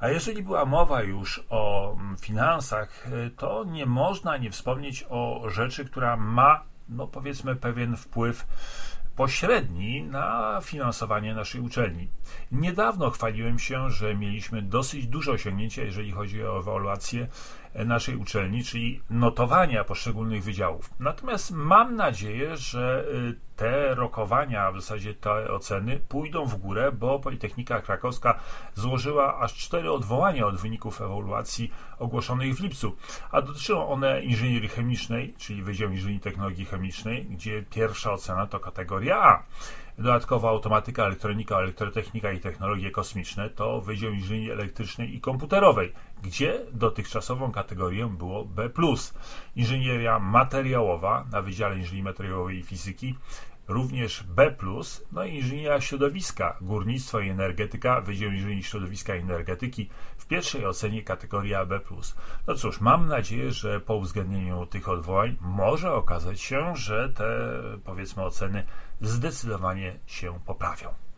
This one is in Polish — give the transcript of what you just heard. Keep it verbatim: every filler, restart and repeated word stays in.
A jeżeli była mowa już o finansach, to nie można nie wspomnieć o rzeczy, która ma, no powiedzmy, pewien wpływ pośredni na finansowanie naszej uczelni. Niedawno chwaliłem się, że mieliśmy dosyć duże osiągnięcia, jeżeli chodzi o ewaluację naszej uczelni, czyli notowania poszczególnych wydziałów. Natomiast mam nadzieję, że te rokowania, w zasadzie te oceny pójdą w górę, bo Politechnika Krakowska złożyła aż cztery odwołania od wyników ewaluacji ogłoszonych w lipcu, a dotyczą one inżynierii chemicznej, czyli Wydział Inżynierii i Technologii Chemicznej, gdzie pierwsza ocena to kategoria A. Dodatkowo automatyka, elektronika, elektrotechnika i technologie kosmiczne to Wydział Inżynierii Elektrycznej i Komputerowej, gdzie dotychczasową kategorią było B plus. Inżynieria materiałowa na Wydziale Inżynierii Materiałowej i Fizyki również B plus, no i inżynieria środowiska, górnictwo i energetyka, Wydział Inżynierii Środowiska i Energetyki w pierwszej ocenie kategoria B plus. No cóż, mam nadzieję, że po uwzględnieniu tych odwołań może okazać się, że te, powiedzmy, oceny zdecydowanie się poprawią.